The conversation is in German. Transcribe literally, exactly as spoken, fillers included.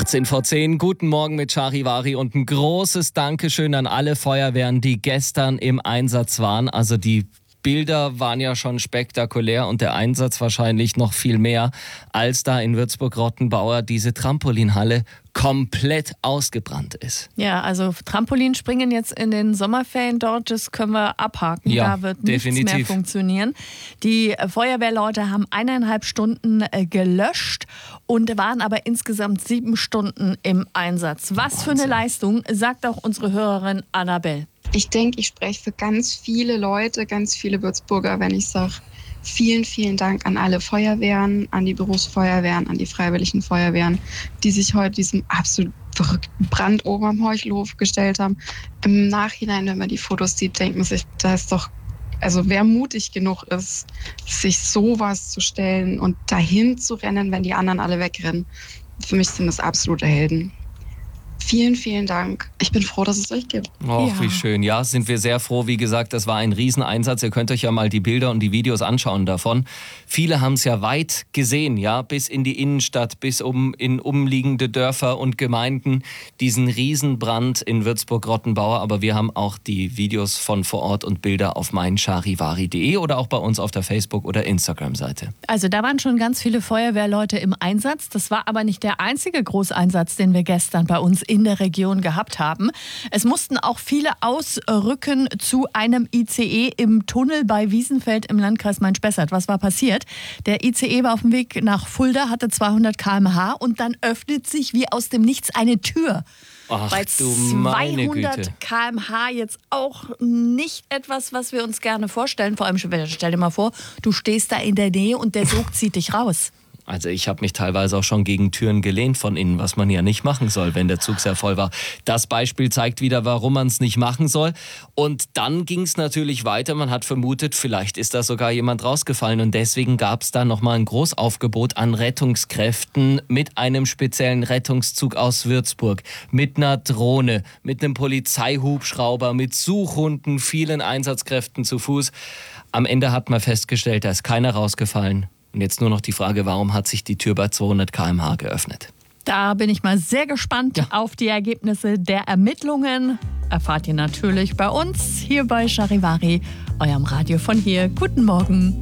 achtzehn vor zehn, guten Morgen mit Charivari und ein großes Dankeschön an alle Feuerwehren, die gestern im Einsatz waren. Also die Bilder waren ja schon spektakulär und der Einsatz wahrscheinlich noch viel mehr, als da in Würzburg-Rottenbauer diese Trampolinhalle komplett ausgebrannt ist. Ja, also Trampolinspringen jetzt in den Sommerferien dort, das können wir abhaken. Ja, da wird definitiv. nichts mehr funktionieren. Die Feuerwehrleute haben eineinhalb Stunden gelöscht und waren aber insgesamt sieben Stunden im Einsatz. Was Wahnsinn. für eine Leistung, sagt auch unsere Hörerin Annabelle. Ich denke, ich spreche für ganz viele Leute, ganz viele Würzburger, wenn ich sage, vielen, vielen Dank an alle Feuerwehren, an die Berufsfeuerwehren, an die freiwilligen Feuerwehren, die sich heute diesem absolut verrückten Brand oben am Heuchelhof gestellt haben. Im Nachhinein, wenn man die Fotos sieht, denkt man sich, da ist doch, also wer mutig genug ist, sich sowas zu stellen und dahin zu rennen, wenn die anderen alle wegrennen. Für mich sind das absolute Helden. Vielen, vielen Dank. Ich bin froh, dass es euch gibt. Oh, Ja. wie schön. Ja, sind wir sehr froh. Wie gesagt, das war ein Rieseneinsatz. Ihr könnt euch ja mal die Bilder und die Videos anschauen davon. Viele haben es ja weit gesehen, ja, bis in die Innenstadt, bis um in umliegende Dörfer und Gemeinden. Diesen Riesenbrand in Würzburg-Rottenbauer. Aber wir haben auch die Videos von vor Ort und Bilder auf meincharivari punkt de oder auch bei uns auf der Facebook- oder Instagram-Seite. Also da waren schon ganz viele Feuerwehrleute im Einsatz. Das war aber nicht der einzige Großeinsatz, den wir gestern bei uns in der Region gehabt haben. Es mussten auch viele ausrücken zu einem I C E im Tunnel bei Wiesenfeld im Landkreis Main-Spessart. Was war passiert? Der I C E war auf dem Weg nach Fulda, hatte zweihundert Kilometer pro Stunde und dann öffnet sich wie aus dem Nichts eine Tür. Ach, Bei du meine zweihundert Güte. Kilometer pro Stunde jetzt auch nicht etwas, was wir uns gerne vorstellen. Vor allem, stell dir mal vor, du stehst da in der Nähe und der Sog zieht dich raus. Also ich habe mich teilweise auch schon gegen Türen gelehnt von innen, was man ja nicht machen soll, wenn der Zug sehr voll war. Das Beispiel zeigt wieder, warum man es nicht machen soll. Und dann ging es natürlich weiter. Man hat vermutet, vielleicht ist da sogar jemand rausgefallen. Und deswegen gab es da nochmal ein Großaufgebot an Rettungskräften mit einem speziellen Rettungszug aus Würzburg, mit einer Drohne, mit einem Polizeihubschrauber, mit Suchhunden, vielen Einsatzkräften zu Fuß. Am Ende hat man festgestellt, da ist keiner rausgefallen. Und jetzt nur noch die Frage, warum hat sich die Tür bei zweihundert Kilometer pro Stunde geöffnet? Da bin ich mal sehr gespannt Ja. auf die Ergebnisse der Ermittlungen. Erfahrt ihr natürlich bei uns hier bei Charivari, eurem Radio von hier. Guten Morgen.